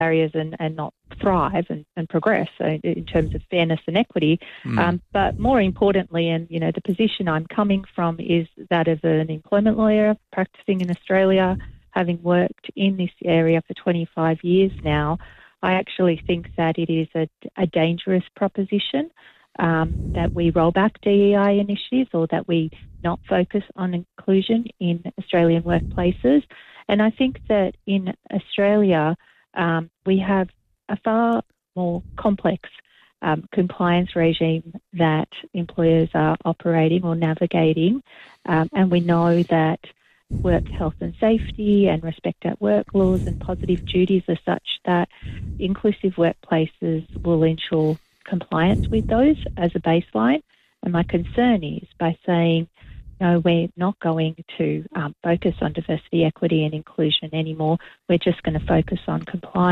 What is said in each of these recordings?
barriers and not thrive and progress in terms of fairness and equity. But more importantly, and the position I'm coming from is that of an employment lawyer practicing in Australia, having worked in this area for 25 years now. I actually think that it is a dangerous proposition that we roll back DEI initiatives or that we not focus on inclusion in Australian workplaces. And I think that in Australia, we have a far more complex compliance regime that employers are operating or navigating. And we know that work health and safety and respect at work laws and positive duties are such that inclusive workplaces will ensure compliance with those as a baseline. And my concern is by saying, no, we're not going to focus on diversity, equity and inclusion anymore. We're just going to focus on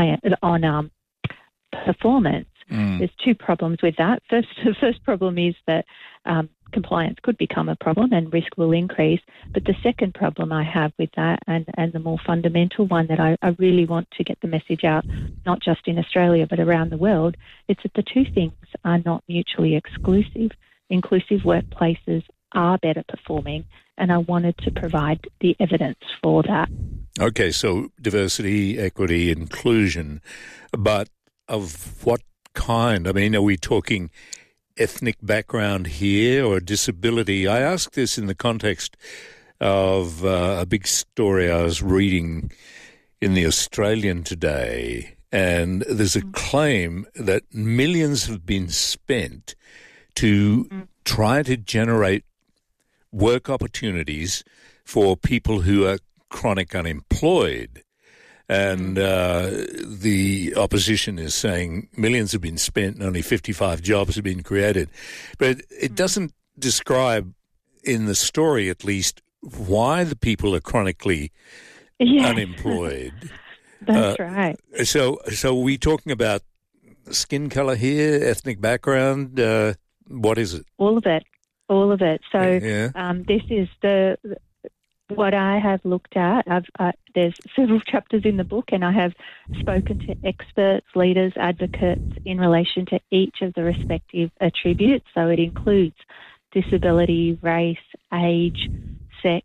performance. There's two problems with that. The first problem is that compliance could become a problem and risk will increase. But the second problem I have with that, and the more fundamental one that I really want to get the message out, not just in Australia but around the world, it's that the two things are not mutually exclusive. Inclusive workplaces are better performing, and I wanted to provide the evidence for that. Okay, so diversity, equity, inclusion, but of what kind? I mean, are we talking ethnic background here or disability? I ask this in the context of a big story I was reading in the Australian today, and there's a claim that millions have been spent to try to generate work opportunities for people who are chronic unemployed. And the opposition is saying millions have been spent and only 55 jobs have been created. But it doesn't describe, in the story at least, why the people are chronically unemployed. That's right. So are we talking about skin colour here, ethnic background? What is it? All of it. So this is what I have looked at. There's several chapters in the book, and I have spoken to experts, leaders, advocates in relation to each of the respective attributes. So it includes disability, race, age, sex,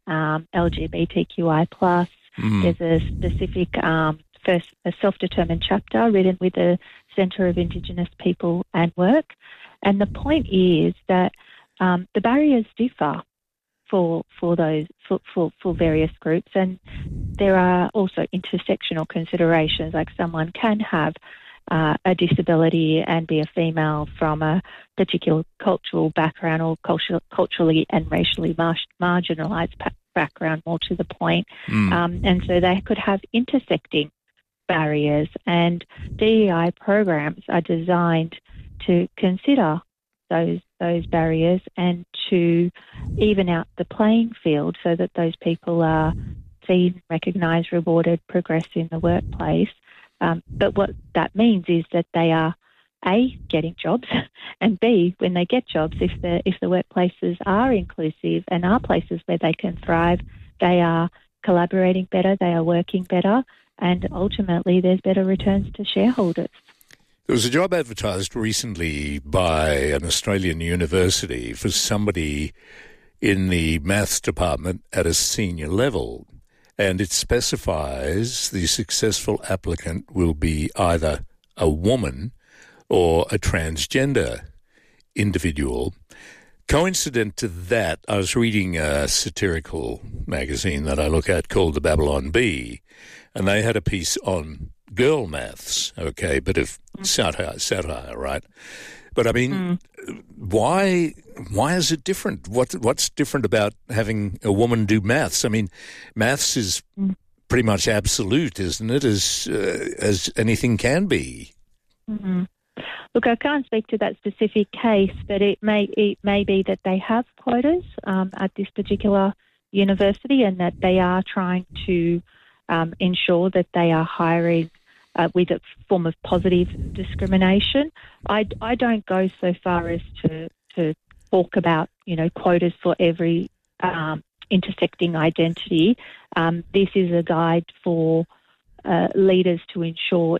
LGBTQI+. There's a specific a self-determined chapter written with the Centre of Indigenous People and Work. And the point is that the barriers differ for various groups, and there are also intersectional considerations, like someone can have a disability and be a female from a particular cultural background or culturally and racially marginalised background, more to the point. And so they could have intersecting barriers, and DEI programs are designed to consider those barriers and to even out the playing field so that those people are seen, recognised, rewarded, progress in the workplace. But what that means is that they are A, getting jobs, and B, when they get jobs, if the workplaces are inclusive and are places where they can thrive, they are collaborating better, they are working better, and ultimately there's better returns to shareholders. There was a job advertised recently by an Australian university for somebody in the maths department at a senior level, and it specifies the successful applicant will be either a woman or a transgender individual. Coincident to that, I was reading a satirical magazine that I look at called The Babylon Bee, and they had a piece on girl maths, okay, bit of satire, right? But I mean, why is it different? What's different about having a woman do maths? I mean, maths is pretty much absolute, isn't it, as anything can be? Look, I can't speak to that specific case, but it may be that they have quotas at this particular university, and that they are trying to ensure that they are hiring with a form of positive discrimination. I don't go so far as to talk about, quotas for every intersecting identity. This is a guide for leaders to ensure